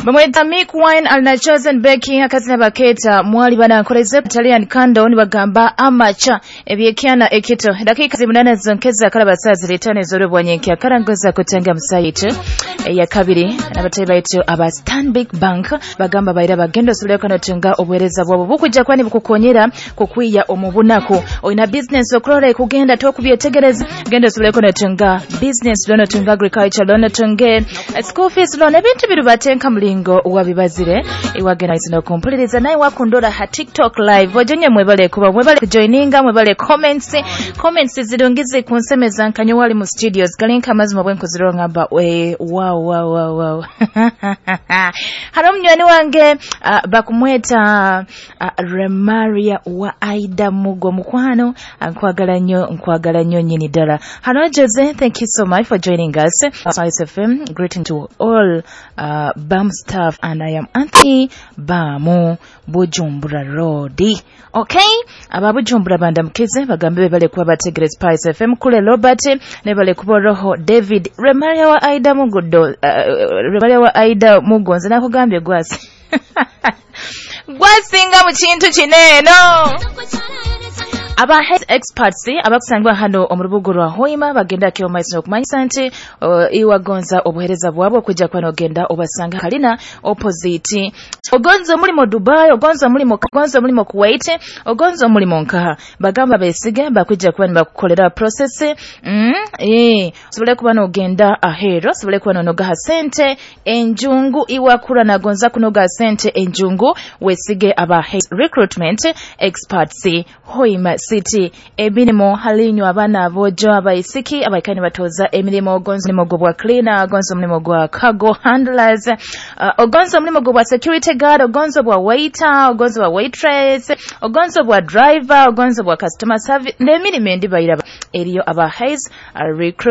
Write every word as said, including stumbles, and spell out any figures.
Bamweta Mick Wine alina chosen baking akazina baketa mwali banakoleze Italian candle ni bagamba amacha ebyekyana ekito dakika zimunana zonkeza kala basazi letane zoro bwanyenke akarangoza kutenga musayite ya kabiri nabatari baitu aba Stanbic Bank bagamba baira bagendo suleko notunga obwereza bwabo bukujja kwani bukukonyera kukwiya omubunako oina business okrole kugenda tokubyetegereza gendo suleko notunga business lono tunga agriculture lono tunge school fees lono ebintu birubatenka mulingo wabibazire iwagena izino kumpuliriza nayi wakundola ha TikTok live ojenye mwebale kuba mwebale kujoininga mwebale comments comments zidongize kunsemeza nkanyo wali mu studios galinka mazima bwenko zironga we wow wow wow wow hano mnywani wange uh, bakumweta uh, Remaria wa Aida Mugo mukwano nkwagala nnyo nkwagala nnyo nyini dala hano Jose, thank you so much for joining us uh, Spice F M. Greeting to all uh, B A M staff, and I am Anthony Bamu Bujumbura Road. Okay, aba Bujumbura banda mkize bagambe bale kuba bategere Spice F M kule Robert ne bale kuba roho David Remaria wa Aida Mugo do uh, Remaria wa Aida Mugo nze nakugambye gwasi gwasinga mu kintu kineno aba health experts abakusangwa hano omurubugo rwa Hoima bagenda kyo maisino kumanyisa nti uh, iwagonza obuhereza bwabo kujja kwano genda obasanga kalina opposite ogonzo mulimo Dubai, ogonzo mulimo Kagonzo mulimo Kuwait, ogonzo mulimo nkaha bagamba besige bakujja kwano bakukolera process mm eh sobole kubano ogenda ahero sobole kubano nogaha sente enjungu iwakura nagonza kunoga sente enjungu wesige aba health recruitment experts Hoima City ebinimo halinyo abana abojo abayisiki abayikani batoza emirimo ogonzo mulimo gwa cleaner, ogonzo mulimo gwa cargo handlers, uh, ogonzo mulimo gwa security guard, ogonzo bwa waiter, ogonzo bwa waitress, ogonzo bwa driver, ogonzo bwa customer service, n'emirimo endi bayiraba eriyo aba haze uh, recruit